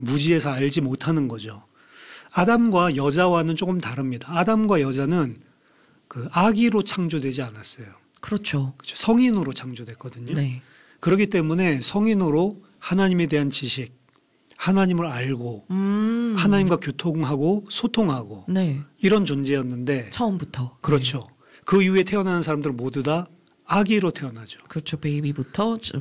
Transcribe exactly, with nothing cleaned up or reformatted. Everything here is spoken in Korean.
무지해서 알지 못하는 거죠. 아담과 여자와는 조금 다릅니다. 아담과 여자는 그 아기로 창조되지 않았어요. 그렇죠. 그렇죠. 성인으로 창조됐거든요. 네. 그렇기 때문에 성인으로 하나님에 대한 지식, 하나님을 알고 음. 하나님과 교통하고 소통하고 네. 이런 존재였는데 처음부터. 그렇죠. 네. 그 이후에 태어나는 사람들은 모두 다 아기로 태어나죠. 그렇죠. 베이비부터